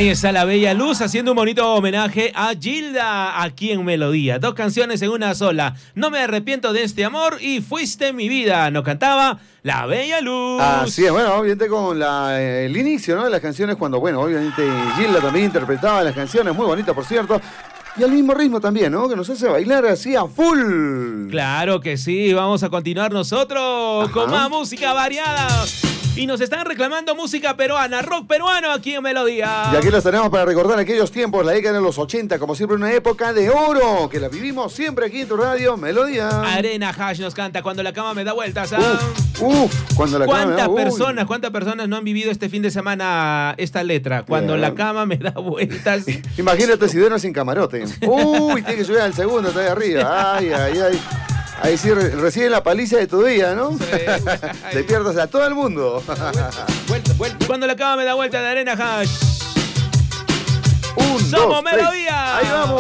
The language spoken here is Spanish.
Ahí está la Bella Luz haciendo un bonito homenaje a Gilda aquí en Melodía. 2 canciones en una sola. No me arrepiento de este amor y Fuiste mi vida. Nos cantaba la Bella Luz. Así es, bueno, obviamente con el inicio, ¿no?, de las canciones, cuando, bueno, obviamente Gilda también interpretaba las canciones, muy bonita, por cierto. Y al mismo ritmo también, ¿no?, que nos hace bailar así a full. Claro que sí, vamos a continuar nosotros con más música variada. Y nos están reclamando música peruana, rock peruano aquí en Melodía. Y aquí los tenemos para recordar aquellos tiempos, la década de los 80, como siempre una época de oro, que la vivimos siempre aquí en tu radio, Melodía. Arena Hash nos canta Cuando la cama me da vueltas. Cuando la cama me da vueltas. ¿Cuántas personas no han vivido este fin de semana esta letra? Cuando la cama me da vueltas. Imagínate si duermes sin camarote. Tiene que subir al segundo, está ahí arriba. Ay. Ahí sí recibe la paliza de tu día, ¿no? Sí. Te pierdas a todo el mundo. Vuelta. Cuando la cama me da vuelta de Arena Hash. Somos Melodía. Ahí vamos.